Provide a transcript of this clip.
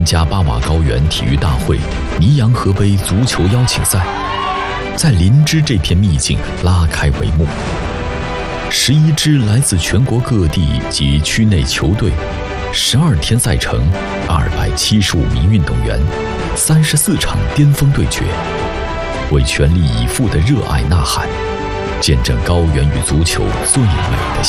加巴瓦高原体育大会尼洋河杯足球邀请赛在林芝这片秘境拉开帷幕。11支来自全国各地及区内球队，12天赛程，275名运动员，34场巅峰对决，为全力以赴的热爱呐喊，见证高原与足球最美的